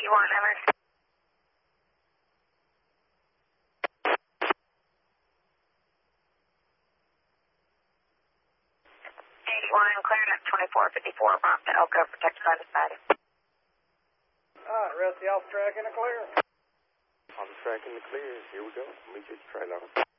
Emmer. 81, cleared at 2454, prompt to Elko, protected by the side. Rest the off track in the clear. Off the track in the clear. Here we go. Meet you at the trailer.